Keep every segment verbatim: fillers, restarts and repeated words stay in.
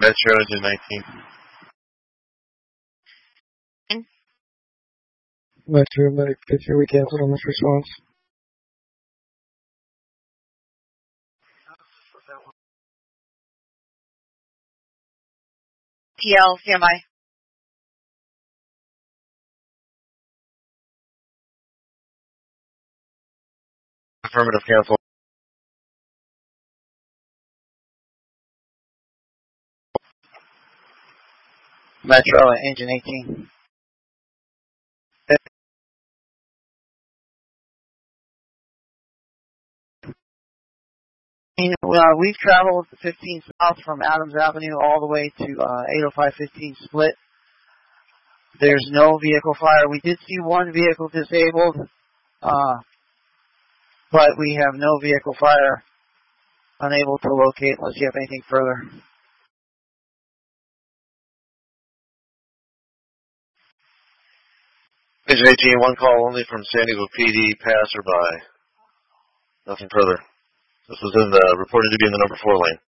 Metro engine nineteen. Metro medic picture, we canceled on this response. T L, stand by. Affirmative, cancel. Metro engine eighteen. Uh, we've traveled fifteen south from Adams Avenue all the way to uh, eight oh five fifteen split. There's no vehicle fire. We did see one vehicle disabled, uh, but we have no vehicle fire. Unable to locate unless you have anything further. Engine eighteen, one call only from San Diego P D, passerby. Nothing further. This was in the, reported to be in the number four lane.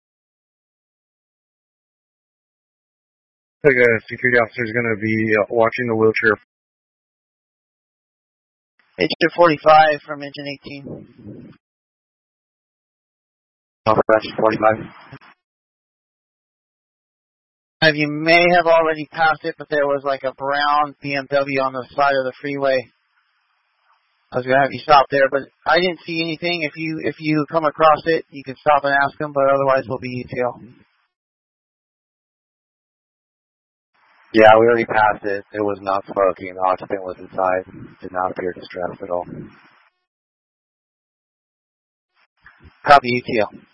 I think a security officer is going to be uh, watching the wheelchair. Engine forty-five from engine eighteen. Operation forty-five. You may have already passed it, but there was like a brown B M W on the side of the freeway. I was going to have you stop there, but I didn't see anything. If you if you come across it, you can stop and ask them, but otherwise we'll be E T L. Yeah, we already passed it. It was not smoking. The occupant was inside. Did not appear distressed at all. Copy, E T L.